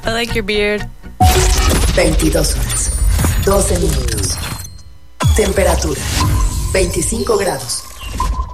I like your beard. 22 horas, 12 minutos. Temperatura, 25 grados.